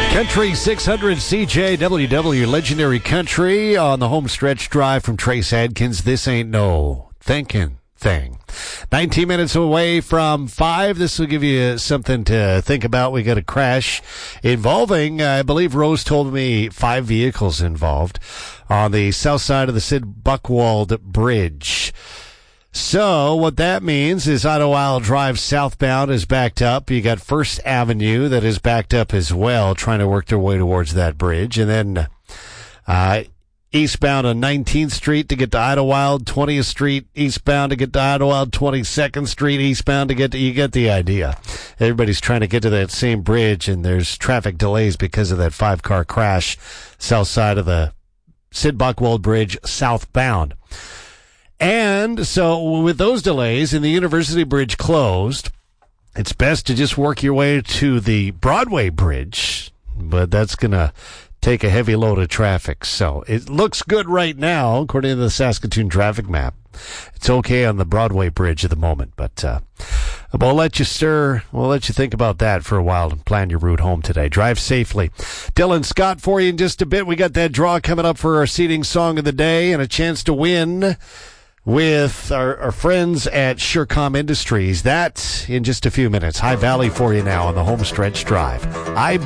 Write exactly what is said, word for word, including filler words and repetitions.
Country six hundred C J W W, legendary country on the home stretch drive from Trace Adkins. This ain't no thinking thing. nineteen minutes away from five. This will give you something to think about. We got a crash involving, I believe Rose told me, five vehicles involved on the south side of the Sid Buchwald Bridge. So what that means is Idlewild Drive southbound is backed up. You got First Avenue that is backed up as well, trying to work their way towards that bridge. And then uh, eastbound on nineteenth Street to get to Idlewild, twentieth Street eastbound to get to Idlewild, twenty-second Street eastbound to get to, you get the idea. Everybody's trying to get to that same bridge, and there's traffic delays because of that five-car crash south side of the Sid Buchwald Bridge southbound. And so with those delays and the University Bridge closed, it's best to just work your way to the Broadway Bridge, but that's going to take a heavy load of traffic. So it looks good right now, according to the Saskatoon traffic map. It's okay on the Broadway Bridge at the moment, but uh, we'll let you stir. We'll let you think about that for a while and plan your route home today. Drive safely. Dylan Scott for you in just a bit. We got that draw coming up for our seeding song of the day and a chance to win with our, our friends at SureCom Industries. That in just a few minutes. High Valley for you now on the home stretch drive. I